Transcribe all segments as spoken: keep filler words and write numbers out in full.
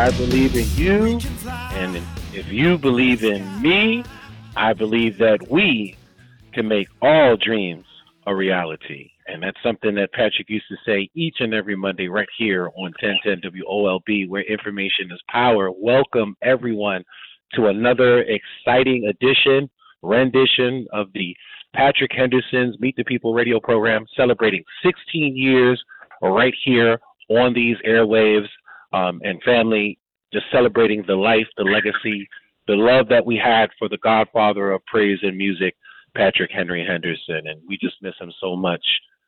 I believe in you, and if you believe in me, I believe that we can make all dreams a reality. And that's something that Patrick used to say each and every Monday right here on ten ten W O L B, where information is power. Welcome, everyone, to another exciting edition, rendition of the Patrick Henderson's Meet the People radio program, celebrating sixteen years right here on these airwaves. Um, and family, just celebrating the life, the legacy, the love that we had for the godfather of praise and music, Patrick Henry Henderson. And we just miss him so much.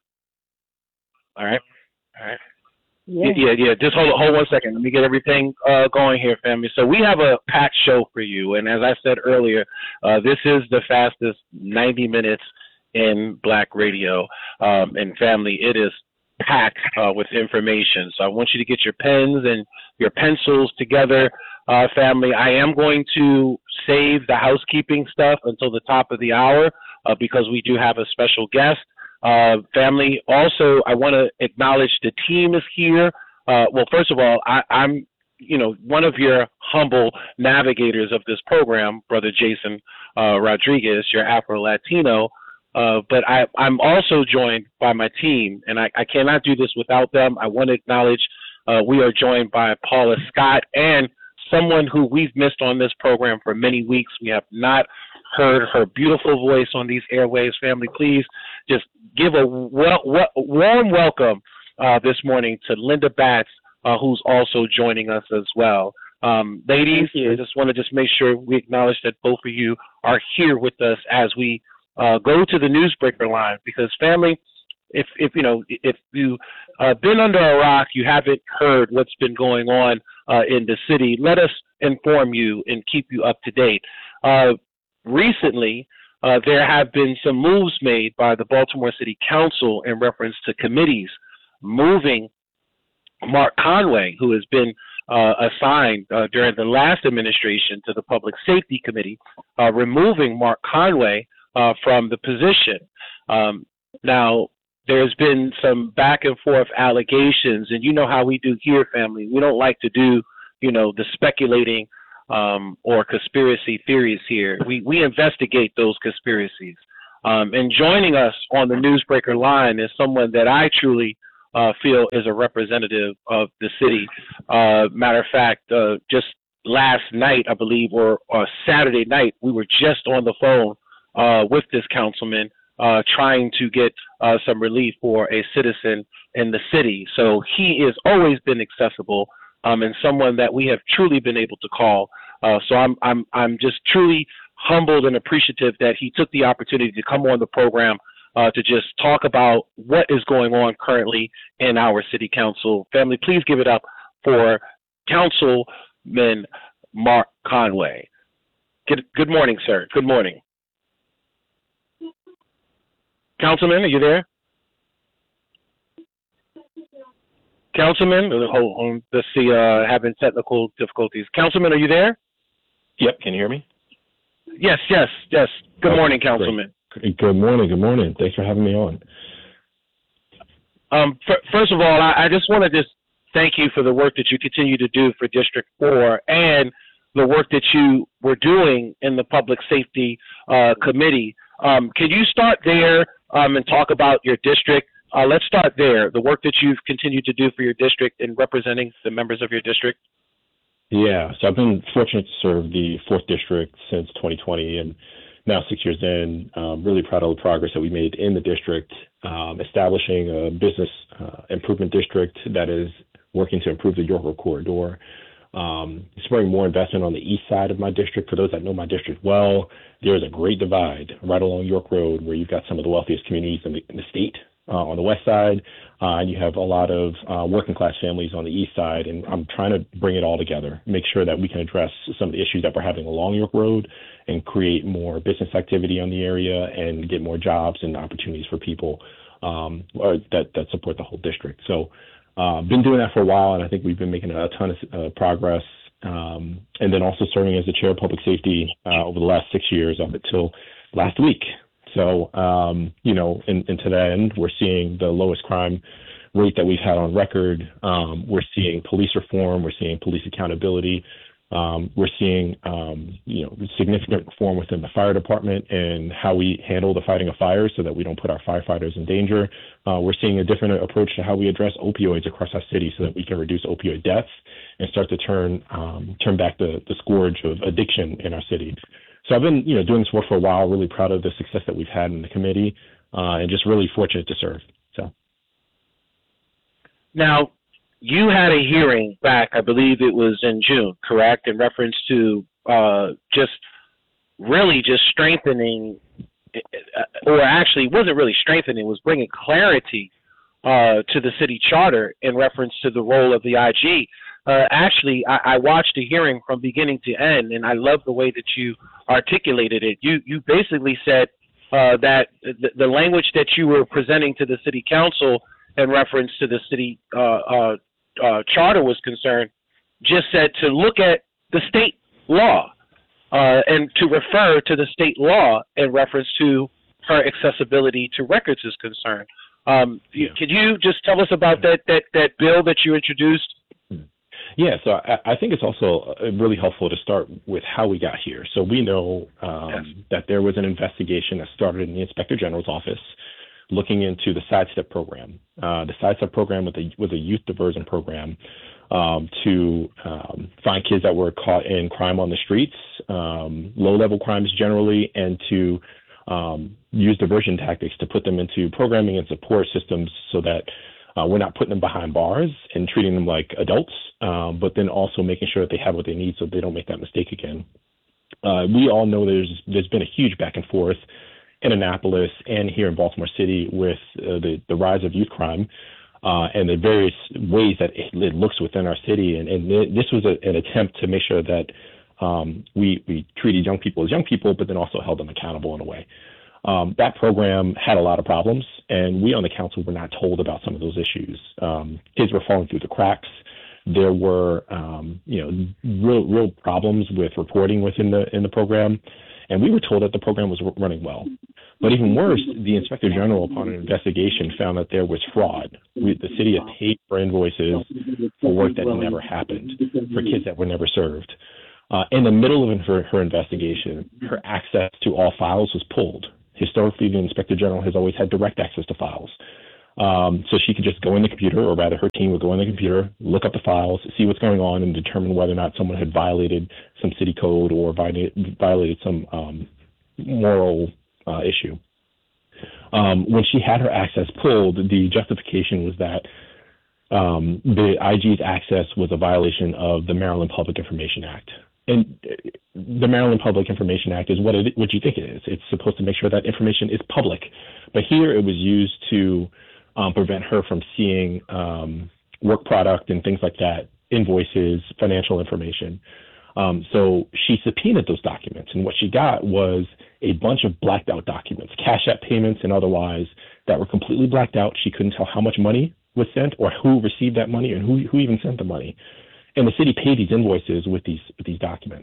All right. All right. Yeah, yeah. yeah. Just hold hold one second. Let me get everything uh, going here, family. So we have a packed show for you. And as I said earlier, uh, this is the fastest ninety minutes in Black radio. Um, and family, it is packed uh, with information. So I want you to get your pens and your pencils together, uh, family. I am going to save the housekeeping stuff until the top of the hour uh, because we do have a special guest. Uh, family, also, I want to acknowledge the team is here. Uh, well, first of all, I, I'm, you know, one of your humble navigators of this program, Brother Jason uh, Rodriguez, your Afro-Latino. Uh, but I, I'm also joined by my team, and I, I cannot do this without them. I want to acknowledge uh, we are joined by Paula Scott and someone who we've missed on this program for many weeks. We have not heard her beautiful voice on these airwaves. Family, please just give a well, well, warm welcome uh, this morning to Linda Batts, uh, who's also joining us as well. Um, ladies, I just want to just make sure we acknowledge that both of you are here with us as we Uh, go to the newsbreaker line, because family, if if you know if you uh, been under a rock, you haven't heard what's been going on uh, in the city. Let us inform you and keep you up to date. Uh, recently, uh, there have been some moves made by the Baltimore City Council in reference to committees moving Mark Conway, who has been uh, assigned uh, during the last administration to the Public Safety Committee, uh, removing Mark Conway Uh, from the position. Um, now, there's been some back and forth allegations, and you know how we do here, family. We don't like to do, you know, the speculating um, or conspiracy theories here. We we investigate those conspiracies. Um, and joining us on the newsbreaker line is someone that I truly uh, feel is a representative of the city. Uh, matter of fact, uh, just last night, I believe, or, or Saturday night, we were just on the phone Uh, with this councilman, uh, trying to get uh, some relief for a citizen in the city. So he has always been accessible um, and someone that we have truly been able to call. Uh, so I'm I'm I'm just truly humbled and appreciative that he took the opportunity to come on the program uh, to just talk about what is going on currently in our city council. Family, please give it up for Councilman Mark Conway. Good, good morning, sir. Good morning. Councilman, are you there? Councilman, hold on, let's see, uh, having technical difficulties. Councilman, are you there? Yep, can you hear me? Yes, yes, yes. Good okay, morning, Councilman. Great. Good morning, good morning. Thanks for having me on. Um, f- first of all, I, I just want to just thank you for the work that you continue to do for District four and the work that you were doing in the Public Safety uh, Committee. Um, can you start there um, and talk about your district? Uh, let's start there, the work that you've continued to do for your district in representing the members of your district. Yeah, so I've been fortunate to serve the fourth District since twenty twenty, and now six years in, um, really proud of the progress that we made in the district, um, establishing a business uh, improvement district that is working to improve the York Road corridor. Um, spurring more investment on the east side of my district. For those that know my district well, there's a great divide right along York Road where you've got some of the wealthiest communities in the, in the state uh, on the west side, uh, and you have a lot of uh, working class families on the east side, and I'm trying to bring it all together, make sure that we can address some of the issues that we're having along York Road and create more business activity on the area and get more jobs and opportunities for people um, or that, that support the whole district. So Uh, been doing that for a while, and I think we've been making a ton of uh, progress. Um, and then also serving as the chair of public safety uh, over the last six years up until last week. So, um, you know, and, and to that end, we're seeing the lowest crime rate that we've had on record. Um, we're seeing police reform. We're seeing police accountability. Um, we're seeing, um, you know, significant reform within the fire department and how we handle the fighting of fires so that we don't put our firefighters in danger. Uh, we're seeing a different approach to how we address opioids across our city so that we can reduce opioid deaths and start to turn um, turn back the, the scourge of addiction in our city. So I've been, you know, doing this work for a while, really proud of the success that we've had in the committee, uh, and just really fortunate to serve. So now, you had a hearing back, I believe it was in June, correct, in reference to uh, just really just strengthening, or actually it wasn't really strengthening, it was bringing clarity uh, to the city charter in reference to the role of the I G. Uh, actually, I, I watched the hearing from beginning to end, and I love the way that you articulated it. You you basically said uh, that the, the language that you were presenting to the city council in reference to the city uh, uh, uh, charter was concerned, just said to look at the state law uh, and to refer to the state law in reference to her accessibility to records is concerned. Um, yeah. Could you just tell us about that, that, that bill that you introduced? Yeah, so I, I think it's also really helpful to start with how we got here. So we know um, yes. that there was an investigation that started in the Inspector General's office looking into the Sidestep program. Uh, the Sidestep program was a, was a youth diversion program um, to um, find kids that were caught in crime on the streets, um, low-level crimes generally, and to um, use diversion tactics to put them into programming and support systems so that uh, we're not putting them behind bars and treating them like adults, um, but then also making sure that they have what they need so they don't make that mistake again. Uh, we all know there's there's been a huge back and forth in Annapolis and here in Baltimore City with uh, the, the rise of youth crime uh, and the various ways that it, it looks within our city. And, and this was a, an attempt to make sure that um, we, we treated young people as young people, but then also held them accountable in a way. Um, that program had a lot of problems, and we on the council were not told about some of those issues. Um, kids were falling through the cracks. There were, um, you know, real, real problems with reporting within the in the program, and we were told that the program was running well. But even worse, the Inspector General, upon an investigation, found that there was fraud. We, the city had paid for invoices for work that never happened, for kids that were never served. Uh, in the middle of her, her investigation, her access to all files was pulled. Historically, the Inspector General has always had direct access to files. Um, so she could just go in the computer, or rather her team would go in the computer, look up the files, see what's going on, and determine whether or not someone had violated some city code or violated, violated some um, moral uh, issue. Um, when she had her access pulled, the justification was that um, the I G's access was a violation of the Maryland Public Information Act. And the Maryland Public Information Act is what it, what you think it is. It's supposed to make sure that information is public. But here it was used to um, prevent her from seeing um, work product and things like that, invoices, financial information. Um, so she subpoenaed those documents. And what she got was a bunch of blacked out documents, Cash App payments and otherwise, that were completely blacked out. She couldn't tell how much money was sent or who received that money and who, who even sent the money. And the city paid these invoices with these with these documents.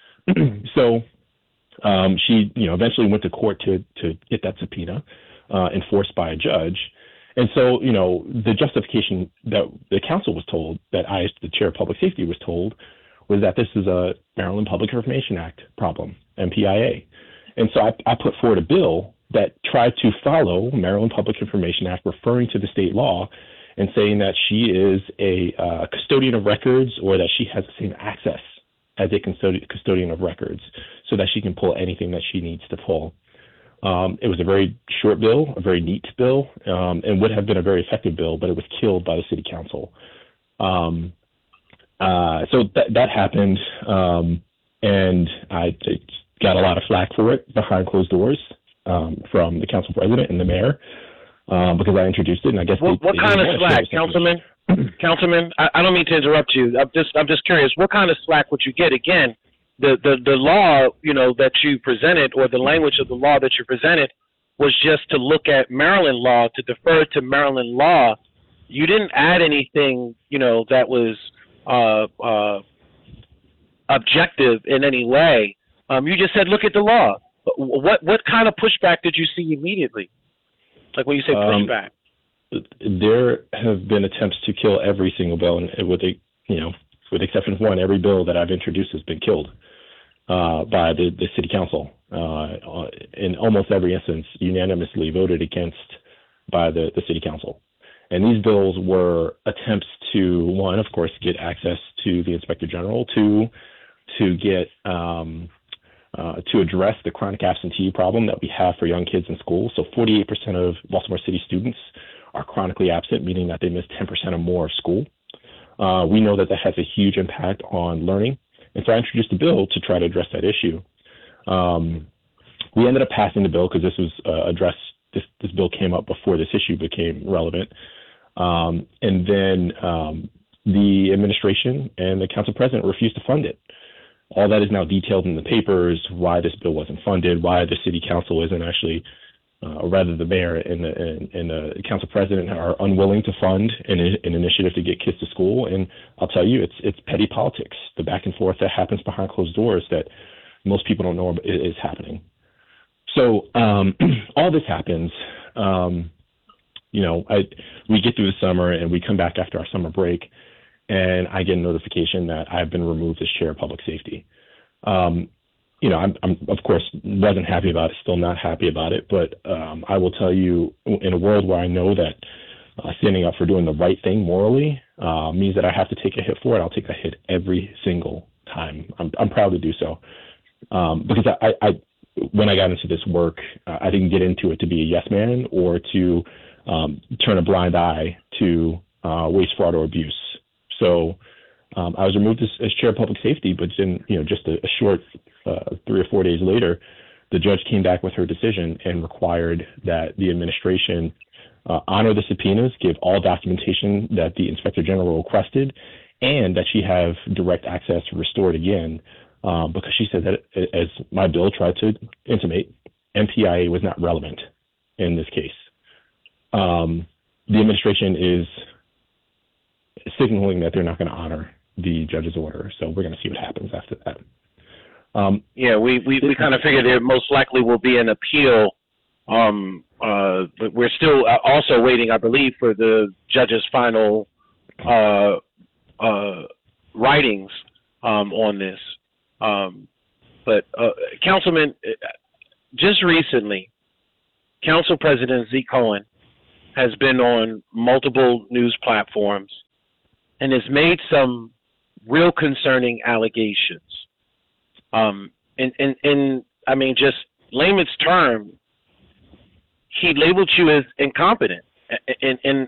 so um, she, you know, eventually went to court to to get that subpoena uh, enforced by a judge. And so, you know, the justification that the council was told, that I, as the chair of public safety, was told, was that this is a Maryland Public Information Act problem, M P I A. And so I, I put forward a bill that tried to follow Maryland Public Information Act, referring to the state law and saying that she is a uh, custodian of records, or that she has the same access as a custodi- custodian of records, so that she can pull anything that she needs to pull. Um, it was a very short bill, a very neat bill, um, and would have been a very effective bill, but it was killed by the city council. Um, uh, so that that happened, um, and I, I got a lot of flack for it behind closed doors um, from the council president and the mayor. Um, because I introduced it, and I guess what, they, what they kind of slack, Councilman? Councilman, I, I don't mean to interrupt you. I'm just, I'm just curious. What kind of slack would you get? Again, the, the, the law, you know, that you presented, or the language of the law that you presented, was just to look at Maryland law, to defer to Maryland law. You didn't add anything, you know, that was uh, uh, objective in any way. Um, you just said, look at the law. What, what kind of pushback did you see immediately? Like when you say pushback. there have been attempts to kill every single bill, and with the, you know, with the exception of one, every bill that I've introduced has been killed uh, by the, the city council. Uh, in almost every instance, unanimously voted against by the, the city council. And these bills were attempts to, one, of course, get access to the inspector general, two, to get um, uh, to address the chronic absentee problem that we have for young kids in school. So forty-eight percent of Baltimore City students are chronically absent, meaning that they miss ten percent or more of school. Uh, we know that that has a huge impact on learning. And so I introduced a bill to try to address that issue. Um, we ended up passing the bill because this was uh, addressed, this, this bill came up before this issue became relevant. Um, and then um, the administration and the council president refused to fund it. All that is now detailed in the papers, why this bill wasn't funded, why the city council isn't actually, uh, or rather the mayor and the, and, and the council president are unwilling to fund an, an initiative to get kids to school. And I'll tell you, it's it's petty politics, the back and forth that happens behind closed doors that most people don't know is happening. So um, all this happens. Um, you know, I, we get through the summer and we come back after our summer break, and I get a notification that I've been removed as chair of public safety. Um, you know, I'm, I'm of course wasn't happy about it, still not happy about it, but um, I will tell you, in a world where I know that uh, standing up for doing the right thing morally uh, means that I have to take a hit for it, I'll take a hit every single time. I'm, I'm proud to do so. Um, because I, I, when I got into this work, uh, I didn't get into it to be a yes man or to um, turn a blind eye to uh, waste, fraud, or abuse. So um, I was removed as, as chair of public safety, but then, you know, just a, a short uh, three or four days later, the judge came back with her decision and required that the administration uh, honor the subpoenas, give all documentation that the inspector general requested, and that she have direct access restored again. Um, because she said that, as my bill tried to intimate, M P I A was not relevant in this case. Um, the administration is signaling that they're not going to honor the judge's order, so we're going to see what happens after that. Um, yeah, we, we, we kind of figured there most likely will be an appeal, um, uh, but we're still also waiting, I believe, for the judge's final uh, uh, writings um, on this. Um, but uh, Councilman, just recently, Council President Zeke Cohen has been on multiple news platforms and has made some real concerning allegations. Um, and, and, and I mean, just layman's term, he labeled you as incompetent. And, and,